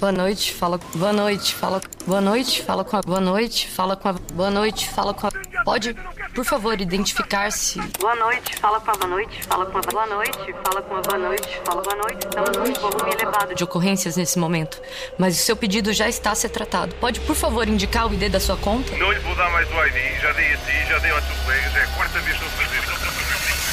Boa noite, fala. Boa noite, fala. Boa noite, fala com a. Boa noite, fala com a. Boa noite, fala com a. Pode, por favor, identificar-se. Boa noite, fala com a. Boa noite, fala com a. Boa noite, fala com a. Boa noite, fala. Boa noite. Estamos num volume elevado de ocorrências nesse momento, mas o seu pedido já está a ser tratado. Pode, por favor, indicar o ID da sua conta? Não lhe vou dar mais o ID, já dei a si, já dei ao teu colega, já é a quarta vez que eu fazer isto.